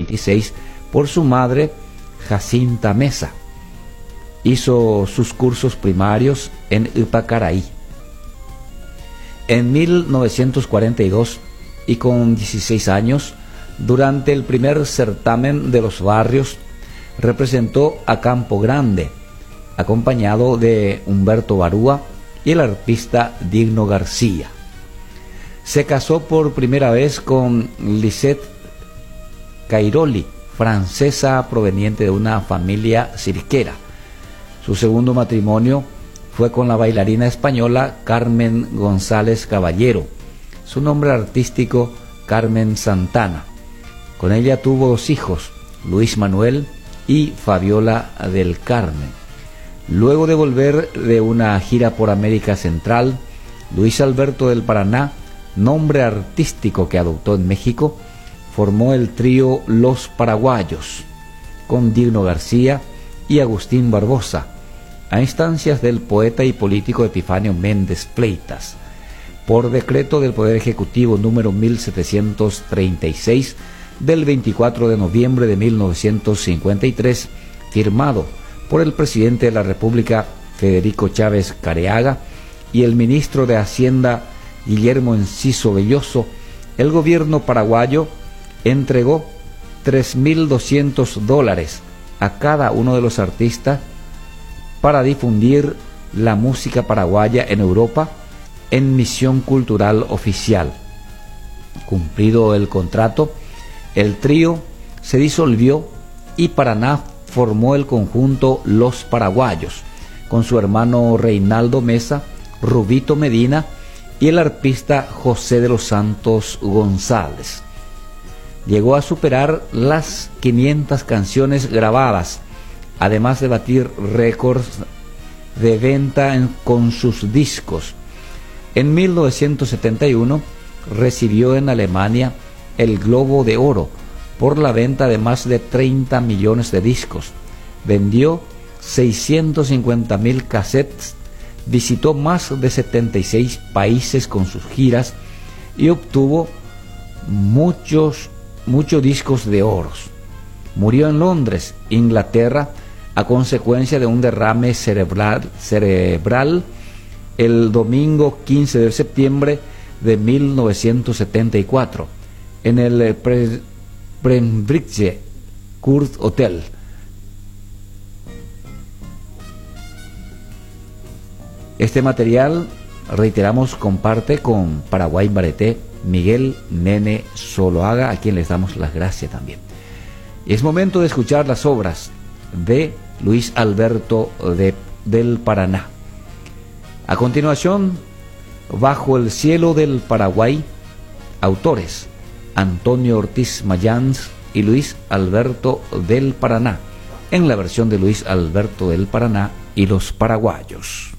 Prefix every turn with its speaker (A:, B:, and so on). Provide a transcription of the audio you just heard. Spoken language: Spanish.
A: 1926 por su madre, Jacinta Mesa. Hizo sus cursos primarios en Ypacaraí. En 1942, y con 16 años, durante el primer certamen de los barrios, representó a Campo Grande, acompañado de Humberto Barúa y el arpista Digno García. Se casó por primera vez con Lisette Cairoli, francesa proveniente de una familia cirquera. Su segundo matrimonio fue con la bailarina española Carmen González Caballero, su nombre artístico Carmen Santana. Con ella tuvo 2 hijos, Luis Manuel y Fabiola del Carmen. Luego de volver de una gira por América Central, Luis Alberto del Paraná, nombre artístico que adoptó en México, formó el trío Los Paraguayos, con Digno García y Agustín Barbosa, a instancias del poeta y político Epifanio Méndez Fleitas, por decreto del Poder Ejecutivo número 1736 del 24 de noviembre de 1953, firmado por el presidente de la República Federico Chávez Careaga y el ministro de Hacienda Guillermo Enciso Belloso, el gobierno paraguayo entregó $3.200 a cada uno de los artistas para difundir la música paraguaya en Europa en misión cultural oficial. Cumplido el contrato, el trío se disolvió y Paraná formó el conjunto Los Paraguayos, con su hermano Reinaldo Mesa, Rubito Medina y el arpista José de los Santos González. Llegó a superar las 500 canciones grabadas, además de batir récords de venta con sus discos. En 1971 recibió en Alemania el Globo de Oro por la venta de más de 30 millones de discos. Vendió 650.000 cassettes, visitó más de 76 países con sus giras y obtuvo muchos discos de oro. Murió en Londres, Inglaterra, a consecuencia de un derrame cerebral el domingo 15 de septiembre de 1974 en el Pembridge Court Hotel. Este material, reiteramos, comparte con Paraguay Bareté Miguel Nene Zuluaga, a quien les damos las gracias también. Es momento de escuchar las obras de Luis Alberto del Paraná. A continuación, Bajo el cielo del Paraguay, autores Antonio Ortiz Mayans y Luis Alberto del Paraná, en la versión de Luis Alberto del Paraná y los Paraguayos.